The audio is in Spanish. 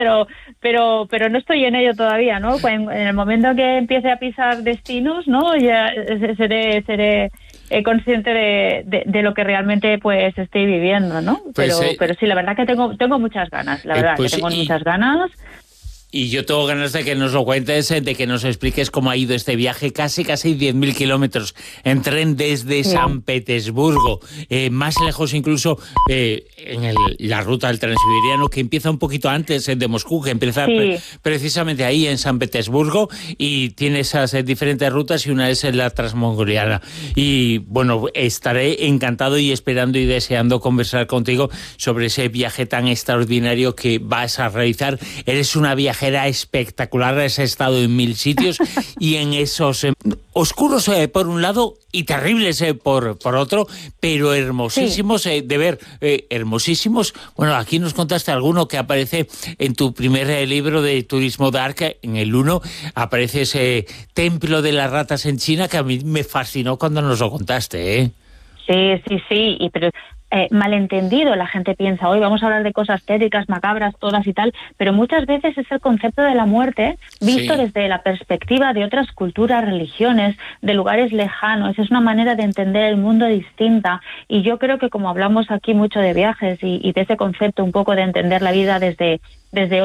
pero no estoy en ello todavía, ¿no? En el momento que empiece a pisar destinos, ¿no? Ya seré consciente de lo que realmente pues estoy viviendo, ¿no? Pero sí, la verdad que tengo muchas ganas, la verdad pues, que tengo muchas ganas. Y yo tengo ganas de que nos lo cuentes, de que nos expliques cómo ha ido este viaje, casi 10.000 kilómetros en tren desde San Petersburgo, más lejos incluso en la ruta del Transiberiano, que empieza un poquito antes de Moscú, que empieza precisamente ahí en San Petersburgo, y tiene esas diferentes rutas, y una es la transmongoliana. Y bueno, estaré encantado y esperando y deseando conversar contigo sobre ese viaje tan extraordinario que vas a realizar. Eres una viajera espectacular, has estado en 1000 sitios y en esos oscuros por un lado y terribles por otro, pero hermosísimos de ver, hermosísimos. Bueno, aquí nos contaste alguno que aparece en tu primer libro de Turismo Dark, en el 1, aparece ese templo de las ratas en China, que a mí me fascinó cuando nos lo contaste, ¿eh? Sí, pero malentendido, la gente piensa, hoy vamos a hablar de cosas tétricas, macabras, todas y tal, pero muchas veces es el concepto de la muerte visto desde la perspectiva de otras culturas, religiones, de lugares lejanos. Es una manera de entender el mundo distinta, y yo creo que como hablamos aquí mucho de viajes y de ese concepto un poco de entender la vida desde